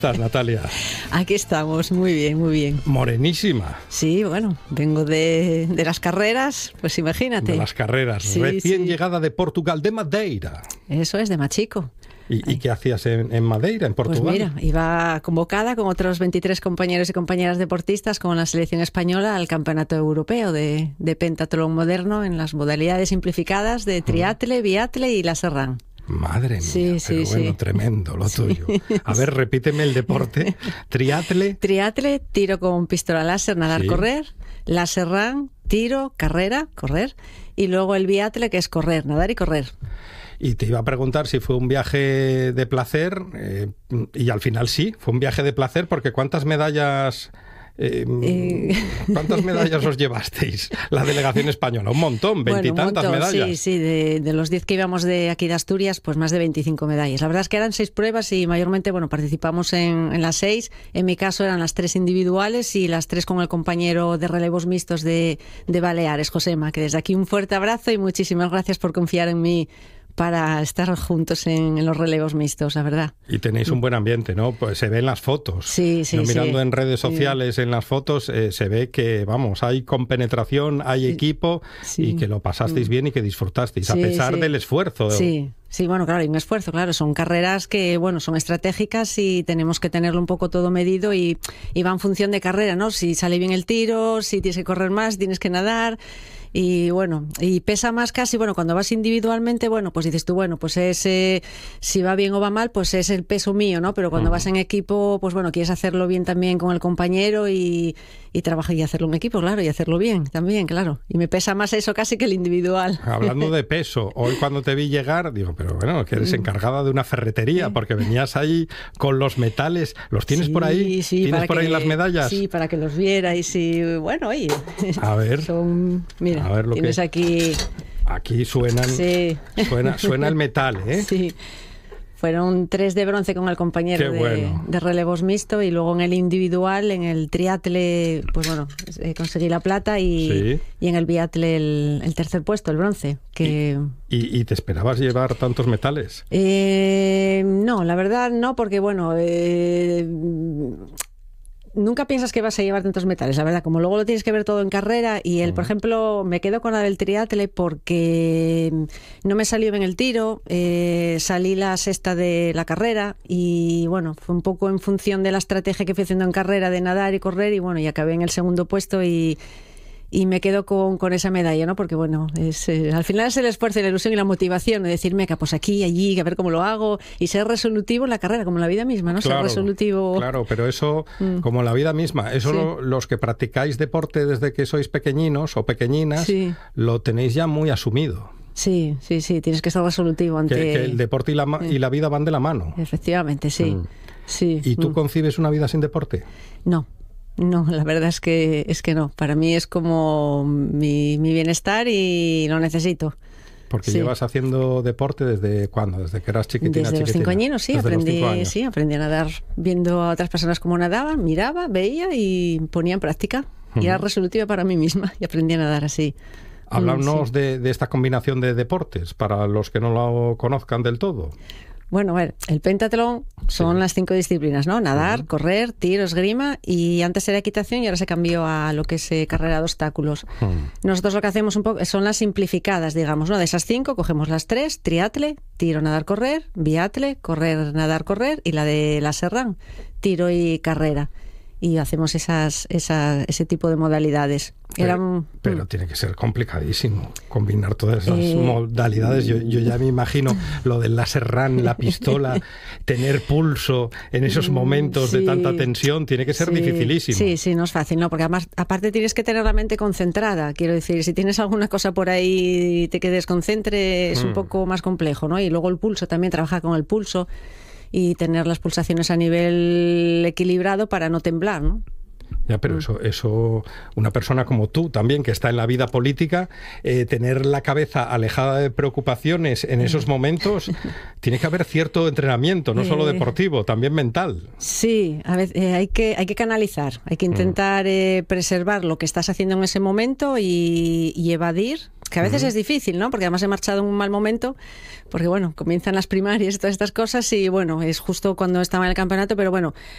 ¿Estás, Natalia? Aquí estamos, muy bien, muy bien. Morenísima. Sí, bueno, vengo de las carreras, pues imagínate. De las carreras, sí, recién sí. llegada de Portugal, de Madeira. Eso es, de Machico. ¿Y qué hacías en Madeira, en Portugal? Pues mira, iba convocada con otros 23 compañeros y compañeras deportistas con la selección española al Campeonato Europeo de Pentatlón moderno en las modalidades simplificadas de triatle, biatle y laser run. Madre mía, Sí, pero sí, bueno, sí. tremendo lo tuyo. A ver, repíteme el deporte. Triatle. Triatle, tiro con pistola láser, nadar, Sí. correr. Laser run, tiro, carrera, correr. Y luego el biatle, que es correr, nadar y correr. Y te iba a preguntar si fue un viaje de placer, y al final sí, fue un viaje de placer, porque ¿cuántas medallas os llevasteis? La delegación española, un montón, veintitantas medallas. Sí, sí, de los 10 que íbamos de aquí de Asturias, pues más de 25 medallas. La verdad es que eran 6 pruebas y mayormente, bueno, participamos en las 6. En mi caso eran las 3 individuales y las 3 con el compañero de relevos mixtos de Baleares, Josema, que desde aquí un fuerte abrazo y muchísimas gracias por confiar en mí para estar juntos en los relevos mixtos, la verdad. Y tenéis un buen ambiente, ¿no? Pues se ve en las fotos. Sí, sí, Yo mirando sí. en redes sociales, en las fotos, se ve que, vamos, hay compenetración, hay equipo, sí. y que lo pasasteis bien y que disfrutasteis, a Sí, pesar sí. del esfuerzo. Sí. Sí, bueno, claro, hay un esfuerzo, claro. Son carreras que, bueno, son estratégicas y tenemos que tenerlo un poco todo medido y va en función de carrera, ¿no? Si sale bien el tiro, si tienes que correr más, tienes que nadar. Y bueno, y pesa más casi, bueno, cuando vas individualmente, bueno, pues dices tú, bueno, pues ese, si va bien o va mal, pues es el peso mío, ¿no? Pero cuando vas en equipo, pues bueno, quieres hacerlo bien también con el compañero y trabajar y hacerlo en equipo, claro, y hacerlo bien también, claro. Y me pesa más eso casi que el individual. Hablando de peso, hoy cuando te vi llegar, digo, pero bueno, que eres encargada de una ferretería, porque venías ahí con los metales. ¿Los tienes por ahí? Sí, ¿Tienes por ahí las medallas? Sí, para que los vierais y bueno, oye. A ver. Mira, a ver lo tienes que... aquí... Aquí suena el metal, ¿eh? Sí. Fueron 3 de bronce con el compañero de relevos mixto y luego en el individual, en el triatle, pues bueno, conseguí la plata y en el biatle el tercer puesto, el bronce. ¿Y te esperabas llevar tantos metales? No, la verdad no, porque bueno... Nunca piensas que vas a llevar tantos metales, la verdad, como luego lo tienes que ver todo en carrera y por ejemplo, me quedo con la del triatle porque no me salió bien el tiro, salí la sexta de la carrera y bueno, fue un poco en función de la estrategia que fui haciendo en carrera de nadar y correr y bueno, y acabé en el segundo puesto y me quedo con esa medalla, ¿no? Porque bueno, al final es el esfuerzo y la ilusión y la motivación de decirme que pues aquí, allí, a ver cómo lo hago y ser resolutivo en la carrera, como en la vida misma, ¿no? Claro, ser resolutivo. Claro, pero eso, como en la vida misma, eso Sí. los que practicáis deporte desde que sois pequeñinos o pequeñinas, Sí. lo tenéis ya muy asumido. Sí, tienes que ser resolutivo ante... Que el deporte y la vida van de la mano. Efectivamente, sí. Sí. ¿Y tú concibes una vida sin deporte? No, la verdad es que no. Para mí es como mi bienestar y lo necesito. Porque Sí. llevas haciendo deporte ¿desde cuándo? ¿Desde que eras chiquitina? Desde los 5 añinos, sí, Desde los 5 años. aprendí a nadar viendo a otras personas cómo nadaban, miraba, veía y ponía en práctica. Y era resolutiva para mí misma y aprendí a nadar así. Háblanos de esta combinación de deportes para los que no lo conozcan del todo. Bueno, a ver, el pentatlón son las 5 disciplinas, ¿no? Nadar, correr, tiro, esgrima y antes era equitación y ahora se cambió a lo que es carrera de obstáculos. Nosotros lo que hacemos un poco son las simplificadas, digamos, ¿no? De esas 5 cogemos las 3, triatle, tiro, nadar, correr, biatle, correr, nadar, correr y la de laser run, tiro y carrera. Y hacemos ese tipo de modalidades. Pero tiene que ser complicadísimo combinar todas esas modalidades. Yo ya me imagino lo del láser run, la pistola, tener pulso en esos momentos de tanta tensión. Tiene que ser dificilísimo. Sí, no es fácil, ¿no? Porque además, aparte tienes que tener la mente concentrada. Quiero decir, si tienes alguna cosa por ahí y te que desconcentre, es un poco más complejo, ¿no? Y luego el pulso, también trabajar con el pulso y tener las pulsaciones a nivel equilibrado para no temblar, ¿no? Ya, pero eso, una persona como tú también, que está en la vida política, tener la cabeza alejada de preocupaciones en esos momentos, tiene que haber cierto entrenamiento, no solo deportivo, también mental. Sí, a veces hay que canalizar, hay que intentar preservar lo que estás haciendo en ese momento y evadir, que a veces es difícil, ¿no? Porque además he marchado en un mal momento, porque bueno, comienzan las primarias y todas estas cosas y bueno, es justo cuando estaba en el campeonato, pero bueno,